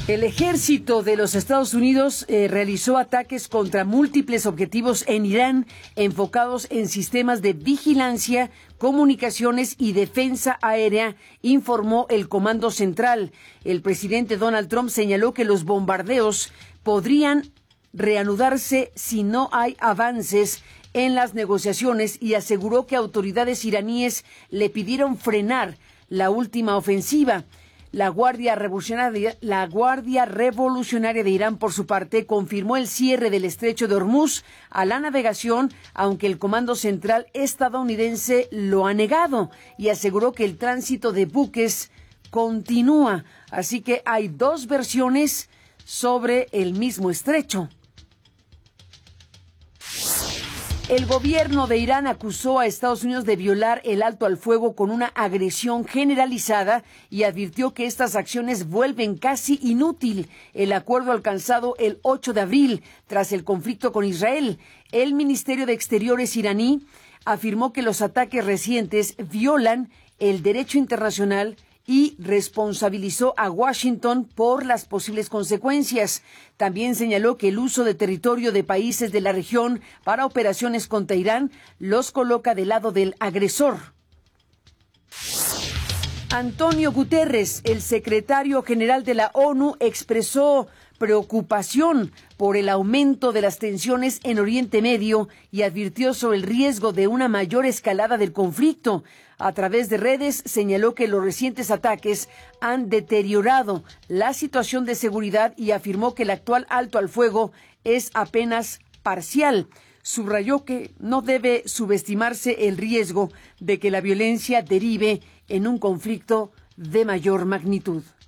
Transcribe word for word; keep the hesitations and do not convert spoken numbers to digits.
El ejército de los Estados Unidos eh, realizó ataques contra múltiples objetivos en Irán, enfocados en sistemas de vigilancia, comunicaciones y defensa aérea, informó el Comando Central. El presidente Donald Trump señaló que los bombardeos podrían reanudarse si no hay avances en las negociaciones y aseguró que autoridades iraníes le pidieron frenar la última ofensiva. La Guardia Revolucionaria, la Guardia Revolucionaria de Irán, por su parte, confirmó el cierre del estrecho de Hormuz a la navegación, aunque el Comando Central estadounidense lo ha negado y aseguró que el tránsito de buques continúa. Así que hay dos versiones sobre el mismo estrecho. El gobierno de Irán acusó a Estados Unidos de violar el alto al fuego con una agresión generalizada y advirtió que estas acciones vuelven casi inútil el acuerdo alcanzado el ocho de abril tras el conflicto con Israel. El Ministerio de Exteriores iraní afirmó que los ataques recientes violan el derecho internacional y responsabilizó a Washington por las posibles consecuencias. También señaló que el uso de territorio de países de la región para operaciones contra Irán los coloca del lado del agresor. Antonio Guterres, el secretario general de la ONU, expresó preocupación por el aumento de las tensiones en Oriente Medio y advirtió sobre el riesgo de una mayor escalada del conflicto. A través de redes señaló que los recientes ataques han deteriorado la situación de seguridad y afirmó que el actual alto al fuego es apenas parcial. Subrayó que no debe subestimarse el riesgo de que la violencia derive en un conflicto de mayor magnitud.